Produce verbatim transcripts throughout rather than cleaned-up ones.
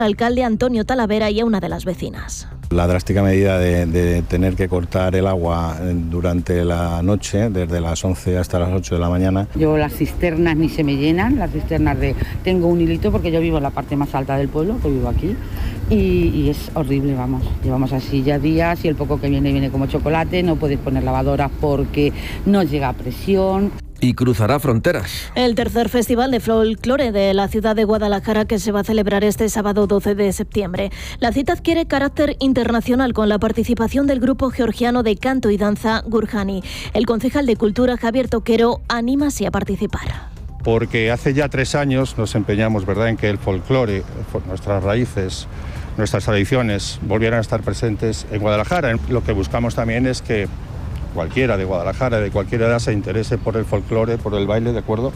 alcalde Antonio Talavera y a una de las vecinas. La drástica medida de, de tener que cortar el agua durante la noche, desde las once hasta las ocho de la mañana. Yo las cisternas ni se me llenan, las cisternas de... Tengo un hilito porque yo vivo en la parte más alta del pueblo, que vivo aquí, y, y es horrible, vamos. Llevamos así ya días y el poco que viene viene como chocolate, no puedes poner lavadoras porque no llega a presión. Y cruzará fronteras. El tercer festival de folclore de la ciudad de Guadalajara, que se va a celebrar este sábado doce de septiembre. La cita adquiere carácter internacional con la participación del grupo georgiano de canto y danza Gurjani. El concejal de Cultura, Javier Toquero, anima así a participar. Porque hace ya tres años nos empeñamos, ¿verdad?, en que el folclore, nuestras raíces, nuestras tradiciones volvieran a estar presentes en Guadalajara. Lo que buscamos también es que cualquiera de Guadalajara, de cualquier edad, se interese por el folclore, por el baile, ¿de acuerdo?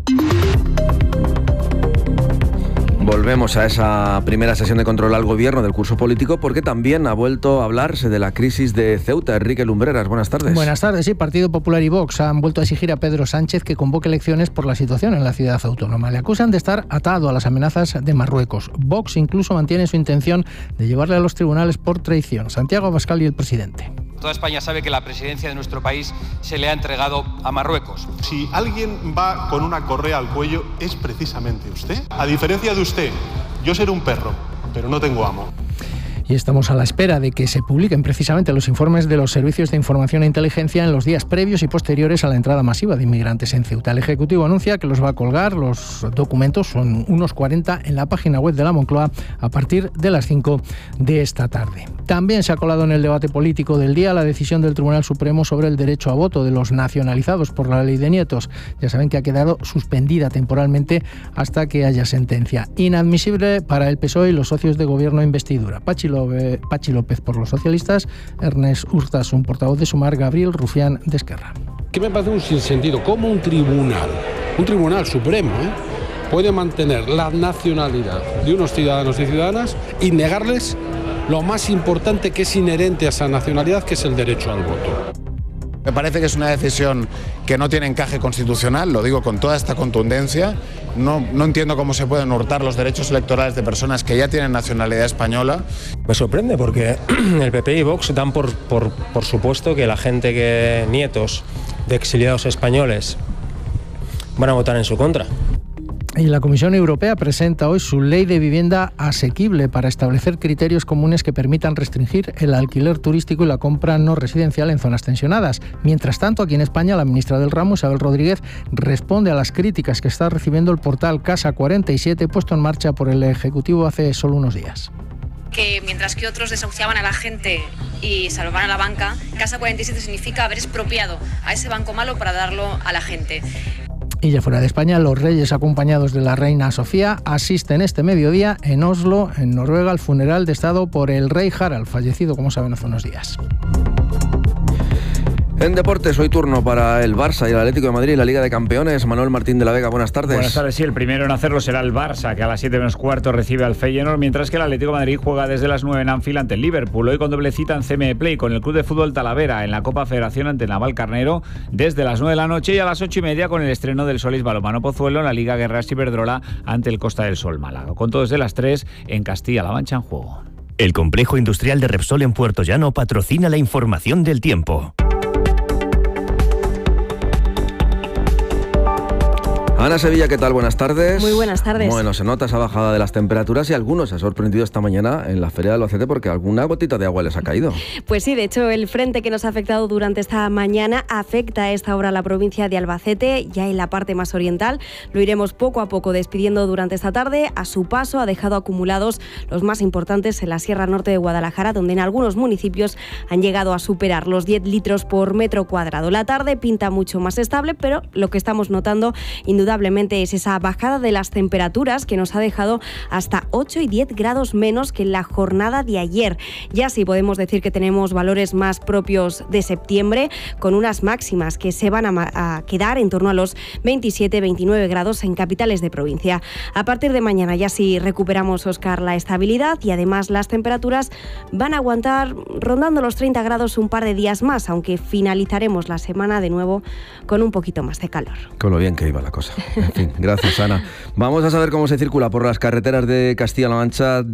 Volvemos a esa primera sesión de control al gobierno del curso político, porque también ha vuelto a hablarse de la crisis de Ceuta. Enrique Lumbreras, buenas tardes. Buenas tardes, sí. Partido Popular y Vox han vuelto a exigir a Pedro Sánchez que convoque elecciones por la situación en la ciudad autónoma. Le acusan de estar atado a las amenazas de Marruecos. Vox incluso mantiene su intención de llevarle a los tribunales por traición. Santiago Abascal y el presidente. Toda España sabe que la presidencia de nuestro país se le ha entregado a Marruecos. Si alguien va con una correa al cuello, es precisamente usted. A diferencia de usted, yo seré un perro, pero no tengo amo. Y estamos a la espera de que se publiquen precisamente los informes de los servicios de información e inteligencia en los días previos y posteriores a la entrada masiva de inmigrantes en Ceuta. El Ejecutivo anuncia que los va a colgar. Los documentos son unos cuarenta en la página web de la Moncloa a partir de las cinco de esta tarde. También se ha colado en el debate político del día la decisión del Tribunal Supremo sobre el derecho a voto de los nacionalizados por la ley de nietos. Ya saben que ha quedado suspendida temporalmente hasta que haya sentencia. Inadmisible para el P S O E y los socios de gobierno investidura. Pachi Pachi López por los socialistas, Ernest Urtasun, portavoz de Sumar, Gabriel Rufián de Esquerra. Que me parece un sinsentido. ¿Cómo un tribunal, un tribunal supremo, ¿eh? puede mantener la nacionalidad de unos ciudadanos y ciudadanas y negarles lo más importante que es inherente a esa nacionalidad, que es el derecho al voto? Me parece que es una decisión que no tiene encaje constitucional, lo digo con toda esta contundencia. No, no entiendo cómo se pueden hurtar los derechos electorales de personas que ya tienen nacionalidad española. Me sorprende porque el P P y Vox dan por, por, por supuesto que la gente, que nietos de exiliados españoles, van a votar en su contra. Y la Comisión Europea presenta hoy su ley de vivienda asequible para establecer criterios comunes que permitan restringir el alquiler turístico y la compra no residencial en zonas tensionadas. Mientras tanto, aquí en España, la ministra del ramo, Isabel Rodríguez, responde a las críticas que está recibiendo el portal Casa cuarenta y siete, puesto en marcha por el Ejecutivo hace solo unos días. Que mientras que otros desahuciaban a la gente y salvaban a la banca, Casa cuarenta y siete significa haber expropiado a ese banco malo para darlo a la gente. Y ya fuera de España, los reyes acompañados de la reina Sofía asisten este mediodía en Oslo, en Noruega, al funeral de Estado por el rey Harald, fallecido, como saben, hace unos días. En deportes, hoy turno para el Barça y el Atlético de Madrid en la Liga de Campeones. Manuel Martín de la Vega, buenas tardes. Buenas tardes, sí, el primero en hacerlo será el Barça, que a las siete menos cuarto recibe al Feyenoord, mientras que el Atlético de Madrid juega desde las nueve en Anfield ante el Liverpool. Hoy con doble cita en C M Play con el Club de Fútbol Talavera en la Copa Federación ante el Navalcarnero desde las nueve de la noche, y a las ocho y media con el estreno del Solís Balonmano Pozuelo en la Liga Guerreras Iberdrola ante el Costa del Sol Málaga. Con todo desde las tres en Castilla-La Mancha en juego. El complejo industrial de Repsol en Puerto Llano patrocina la información del tiempo. Ana Sevilla, ¿qué tal? Buenas tardes. Muy buenas tardes. Bueno, se nota esa bajada de las temperaturas y algunos se ha sorprendido esta mañana en la Feria de Albacete porque alguna gotita de agua les ha caído. Pues sí, de hecho el frente que nos ha afectado durante esta mañana afecta a esta hora a la provincia de Albacete, ya en la parte más oriental. Lo iremos poco a poco despidiendo durante esta tarde. A su paso ha dejado acumulados los más importantes en la Sierra Norte de Guadalajara, donde en algunos municipios han llegado a superar los diez litros por metro cuadrado. La tarde pinta mucho más estable, pero lo que estamos notando indudablemente es esa bajada de las temperaturas que nos ha dejado hasta ocho y diez grados menos que en la jornada de ayer. Ya sí podemos decir que tenemos valores más propios de septiembre, con unas máximas que se van a, a quedar en torno a los veintisiete veintinueve grados en capitales de provincia. A partir de mañana ya sí recuperamos, Óscar, la estabilidad, y además las temperaturas van a aguantar rondando los treinta grados un par de días más, aunque finalizaremos la semana de nuevo con un poquito más de calor. Con lo bien que iba la cosa. En fin, gracias, Ana. Vamos a saber cómo se circula por las carreteras de Castilla-La Mancha.